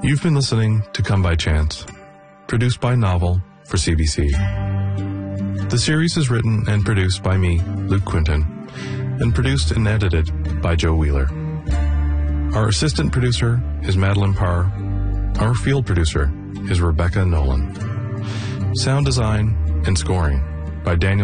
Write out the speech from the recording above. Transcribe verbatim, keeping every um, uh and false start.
You've been listening to Come By Chance, produced by Novel for C B C. The series is written and produced by me, Luke Quinton, and produced and edited by Joe Wheeler. Our assistant producer is Madeline Parr. Our field producer is Rebecca Nolan. Sound design and scoring by Daniel